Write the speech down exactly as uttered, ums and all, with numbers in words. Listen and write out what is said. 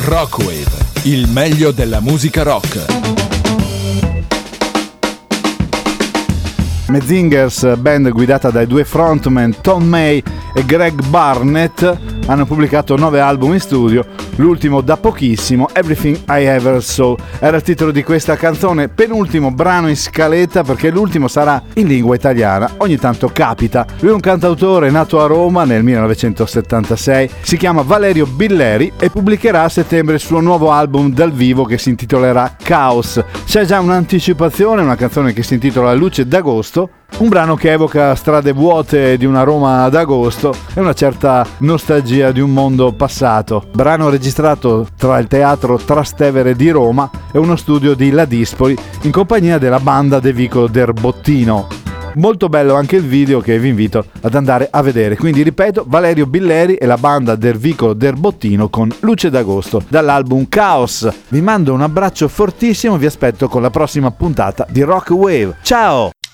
Rockwave, il meglio della musica rock. Mezingers, band guidata dai due frontman Tom May e Greg Barnett, hanno pubblicato nove album in studio, l'ultimo da pochissimo, Everything I Ever Saw. Era il titolo di questa canzone, penultimo brano in scaletta perché l'ultimo sarà in lingua italiana, ogni tanto capita. Lui è un cantautore nato a Roma nel millenovecentosettantasei, si chiama Valerio Billeri e pubblicherà a settembre il suo nuovo album dal vivo che si intitolerà Chaos. C'è già un'anticipazione, una canzone che si intitola Luce d'Agosto, un brano che evoca strade vuote di una Roma d'agosto e una certa nostalgia di un mondo passato. Brano registrato tra il Teatro Trastevere di Roma e uno studio di La Dispoli in compagnia della banda De Vico del Bottino. Molto bello anche il video che vi invito ad andare a vedere. Quindi ripeto, Valerio Billeri e la banda del Vico del Bottino con Luce d'Agosto dall'album Chaos. Vi mando un abbraccio fortissimo, vi aspetto con la prossima puntata di Rock Wave. Ciao!